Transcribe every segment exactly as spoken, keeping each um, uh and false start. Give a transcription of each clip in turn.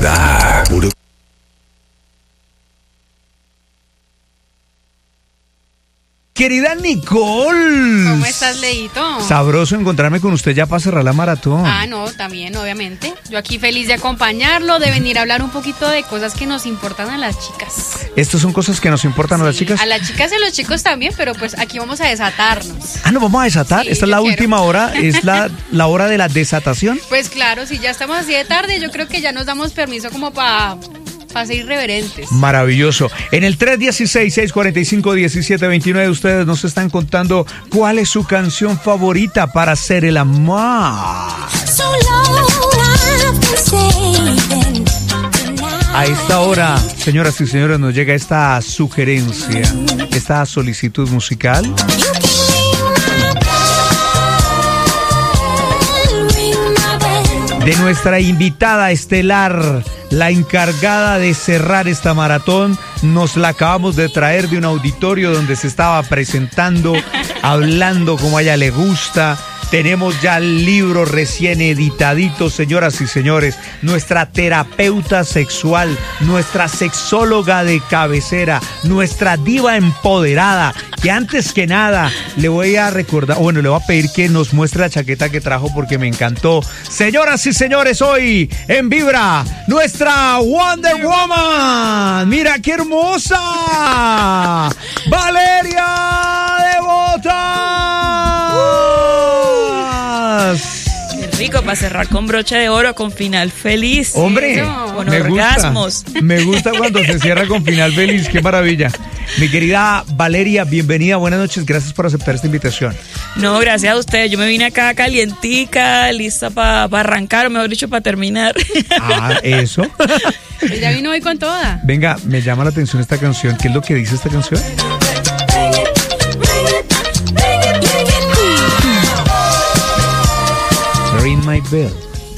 variedad. Puro... Querida Nicole. ¿Cómo estás, Leito? Sabroso encontrarme con usted ya para cerrar la maratón. Ah, no, también, obviamente. Yo aquí feliz de acompañarlo, de venir a hablar un poquito de cosas que nos importan a las chicas. ¿Estas son cosas que nos importan sí, a las chicas? A las chicas y a los chicos también, pero pues aquí vamos a desatarnos. Ah, ¿nos vamos a desatar? Sí, Esta es la quiero. última hora, es la, la hora de la desatación. Pues claro, si ya estamos así de tarde, yo creo que ya nos damos permiso como para... para ser irreverentes. Maravilloso. En el tres uno seis, seis cuatro cinco, uno siete dos nueve ustedes nos están contando cuál es su canción favorita para hacer el amor. A esta hora, señoras y señores, nos llega esta sugerencia, esta solicitud musical. De nuestra invitada estelar, la encargada de cerrar esta maratón, nos la acabamos de traer de un auditorio donde se estaba presentando, hablando como a ella le gusta. Tenemos ya el libro recién editadito, señoras y señores. Nuestra terapeuta sexual, nuestra sexóloga de cabecera, nuestra diva empoderada, que antes que nada le voy a recordar, bueno, le voy a pedir que nos muestre la chaqueta que trajo porque me encantó. Señoras y señores, hoy en Vibra, nuestra Wonder Woman. ¡Mira qué hermosa! ¡Valeria Devotas! Qué rico para cerrar con broche de oro, con final feliz. Hombre, Eso, con me orgasmos. Gusta, me gusta cuando se cierra con final feliz, qué maravilla. Mi querida Valeria, bienvenida, buenas noches, gracias por aceptar esta invitación. No, gracias a usted, yo me vine acá calientica, lista para pa arrancar, o mejor dicho, para terminar. Ah, eso. Ella vino hoy con toda. Venga, me llama la atención esta canción, ¿qué es lo que dice esta canción? Ring my bell.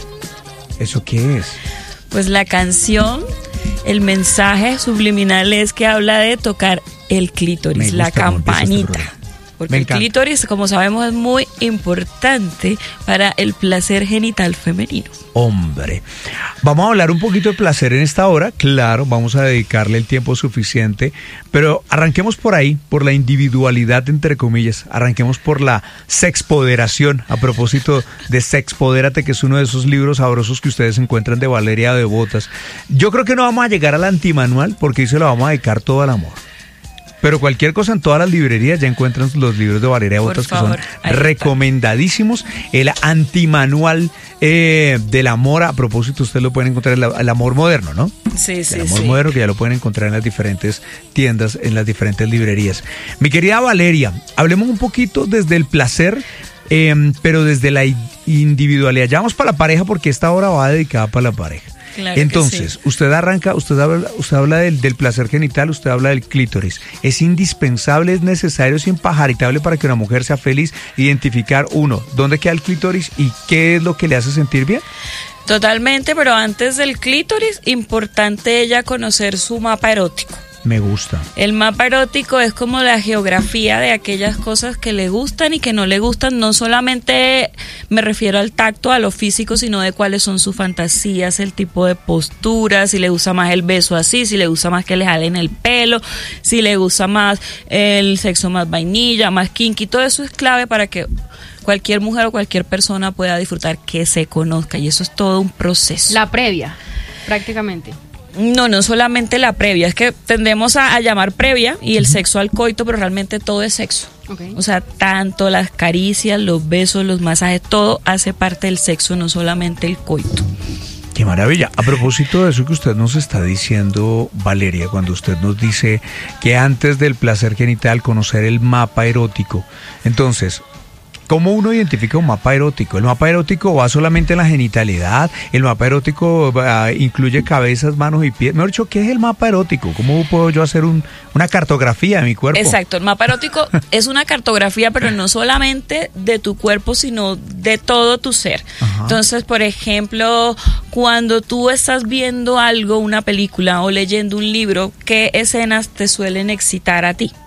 ¿Eso qué es? Pues la canción, el mensaje subliminal es que habla de tocar el clítoris, la campanita. Porque el clítoris, como sabemos, es muy importante para el placer genital femenino. Hombre, vamos a hablar un poquito de placer en esta hora, claro, vamos a dedicarle el tiempo suficiente, pero arranquemos por ahí, por la individualidad, entre comillas, arranquemos por la sexpoderación, a propósito de Sexpodérate, que es uno de esos libros sabrosos que ustedes encuentran de Valeria Devotas. Yo creo que no vamos a llegar al antimanual, porque ahí se lo vamos a dedicar todo al amor. Pero cualquier cosa en todas las librerías ya encuentran los libros de Valeria Devotas que son recomendadísimos. El antimanual eh, del amor, a propósito, ustedes lo pueden encontrar en el, el amor moderno, ¿no? Sí, sí, el amor sí. moderno, que ya lo pueden encontrar en las diferentes tiendas, en las diferentes librerías. Mi querida Valeria, hablemos un poquito desde el placer, eh, pero desde la individualidad. Ya vamos para la pareja porque esta hora va dedicada para la pareja. Claro. Entonces, sí. usted arranca, usted habla, usted habla del, del placer genital, usted habla del clítoris. ¿Es indispensable, es necesario, es impajaritable para que una mujer sea feliz identificar, uno, dónde queda el clítoris y qué es lo que le hace sentir bien? Totalmente, pero antes del clítoris, importante ella conocer su mapa erótico. Me gusta. El mapa erótico es como la geografía de aquellas cosas que le gustan y que no le gustan. No solamente me refiero al tacto, a lo físico, sino de cuáles son sus fantasías, el tipo de postura, si le gusta más el beso así, si le gusta más que le jalen el pelo, si le gusta más el sexo más vainilla, más kinky. Todo eso es clave para que cualquier mujer o cualquier persona pueda disfrutar, que se conozca, y eso es todo un proceso. La previa, prácticamente. No, no solamente la previa, es que tendemos a, a llamar previa y el sexo al coito, pero realmente todo es sexo. Okay. O sea, tanto las caricias, los besos, los masajes, todo hace parte del sexo, no solamente el coito. ¡Qué maravilla! A propósito de eso que usted nos está diciendo, Valeria, cuando usted nos dice que antes del placer genital conocer el mapa erótico, entonces, ¿cómo uno identifica un mapa erótico? ¿El mapa erótico va solamente en la genitalidad? ¿El mapa erótico uh, incluye cabezas, manos y pies? Mejor dicho, ¿qué es el mapa erótico? ¿Cómo puedo yo hacer un, una cartografía de mi cuerpo? Exacto, el mapa erótico es una cartografía, pero no solamente de tu cuerpo, sino de todo tu ser. Ajá. Entonces, por ejemplo, cuando tú estás viendo algo, una película o leyendo un libro, ¿qué escenas te suelen excitar a ti?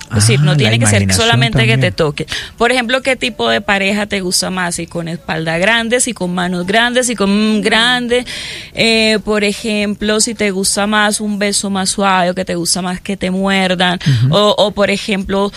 Es decir, Ah, no la tiene que ser imaginación solamente también. que te toque. Por ejemplo, ¿qué tipo de pareja te gusta más? Si con espalda grande, si con manos grandes, si con mm, grande. Eh, por ejemplo, si te gusta más un beso más suave o que te gusta más que te muerdan. Uh-huh. o, o, por ejemplo,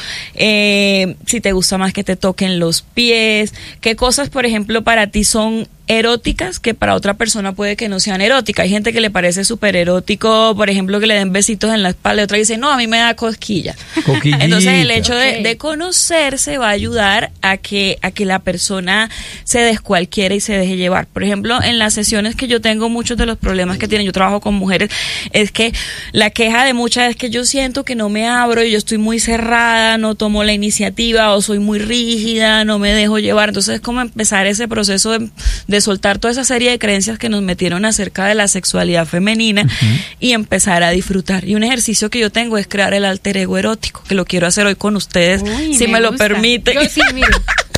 eh, si te gusta más que te toquen los pies. ¿Qué cosas, por ejemplo, para ti son eróticas que para otra persona puede que no sean eróticas? Hay gente que le parece súper erótico, por ejemplo, que le den besitos en la espalda, y otra dice, no, a mí me da cosquilla. Coquillita. Entonces el hecho de, de conocerse va a ayudar a que, a que la persona se descualquiera y se deje llevar. Por ejemplo, en las sesiones que yo tengo, muchos de los problemas que tienen, yo trabajo con mujeres, es que la queja de muchas es que yo siento que no me abro y yo estoy muy cerrada, no tomo la iniciativa o soy muy rígida, no me dejo llevar. Entonces es como empezar ese proceso de, de soltar toda esa serie de creencias que nos metieron acerca de la sexualidad femenina uh-huh. y empezar a disfrutar. Y un ejercicio que yo tengo es crear el alter ego erótico, que lo quiero hacer hoy con ustedes, Uy, si me, me lo permiten. Yo sí, mire.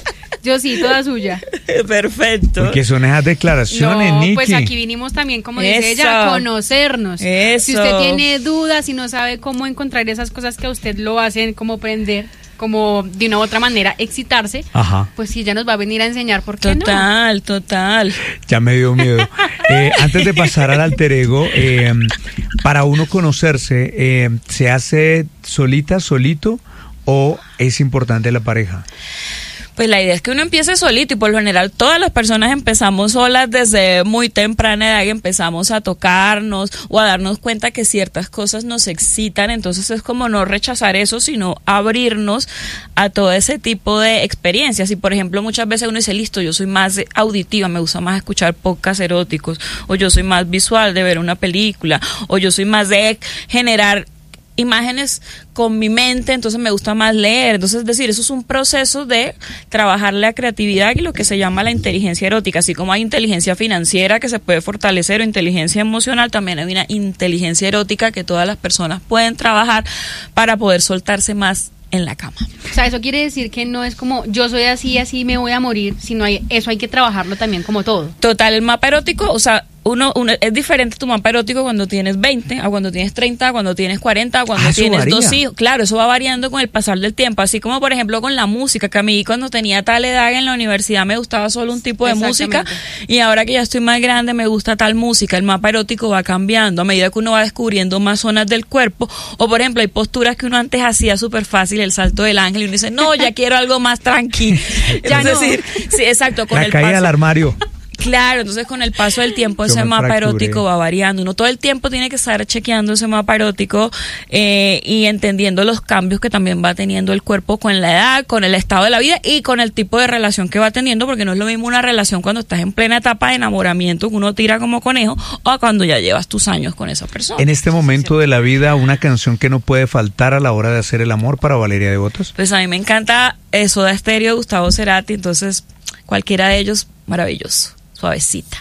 Yo sí, toda suya. Perfecto. Porque son esas declaraciones, no, Nikki. Pues aquí vinimos también, como Eso. dice ella, a conocernos. Eso. Si usted tiene dudas, si no sabe cómo encontrar esas cosas que a usted lo hacen, cómo aprender, como de una u otra manera excitarse, Ajá. pues sí, ella nos va a venir a enseñar por qué total, no. Total, Ya me dio miedo. eh, antes de pasar al alter ego, eh, para uno conocerse, eh, ¿se hace solita, solito o es importante la pareja? Pues la idea es que uno empiece solito y por lo general todas las personas empezamos solas desde muy temprana edad, que empezamos a tocarnos o a darnos cuenta que ciertas cosas nos excitan, entonces es como no rechazar eso, sino abrirnos a todo ese tipo de experiencias. Y por ejemplo, muchas veces uno dice, listo, yo soy más auditiva, me gusta más escuchar podcasts eróticos, o yo soy más visual de ver una película, o yo soy más de generar imágenes con mi mente, entonces me gusta más leer. Entonces, es decir, eso es un proceso de trabajar la creatividad y lo que se llama la inteligencia erótica. Así como hay inteligencia financiera que se puede fortalecer o inteligencia emocional, también hay una inteligencia erótica que todas las personas pueden trabajar para poder soltarse más en la cama. O sea, eso quiere decir que no es como yo soy así, así me voy a morir, sino hay, eso hay que trabajarlo también como todo. Total, el mapa erótico, o sea, uno, uno es diferente tu mapa erótico cuando tienes veinte, a cuando tienes treinta, a cuando tienes cuarenta, a cuando ah, tienes varía. dos hijos. Claro, eso va variando con el pasar del tiempo, así como por ejemplo con la música, que a mí cuando tenía tal edad en la universidad me gustaba solo un tipo de música y ahora que ya estoy más grande me gusta tal música. El mapa erótico va cambiando a medida que uno va descubriendo más zonas del cuerpo, o por ejemplo hay posturas que uno antes hacía súper fácil, el salto del ángel, y uno dice, no, ya quiero algo más tranquilo. Ya es no. decir, sí, exacto, con la el caída paso. al armario. Claro, entonces con el paso del tiempo ese mapa fracturé. erótico va variando. Uno todo el tiempo tiene que estar chequeando ese mapa erótico eh, y entendiendo los cambios que también va teniendo el cuerpo con la edad, con el estado de la vida y con el tipo de relación que va teniendo, porque no es lo mismo una relación cuando estás en plena etapa de enamoramiento, que uno tira como conejo, o cuando ya llevas tus años con esa persona. En este momento de la vida, una canción que no puede faltar a la hora de hacer el amor para Valeria Devotos. Pues a mí me encanta Soda Stereo, Gustavo Cerati, entonces cualquiera de ellos, maravilloso, suavecita.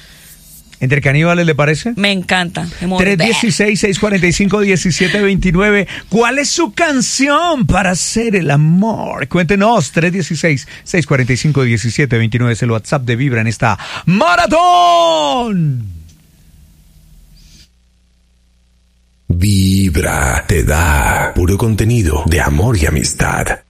¿Entre caníbales le parece? Me encanta. tres uno seis, seis cuatro cinco, uno siete dos nueve. ¿Cuál es su canción para hacer el amor? Cuéntenos. tres uno seis, seis cuatro cinco, uno siete dos nueve es el WhatsApp de Vibra en esta maratón. Vibra te da puro contenido de amor y amistad.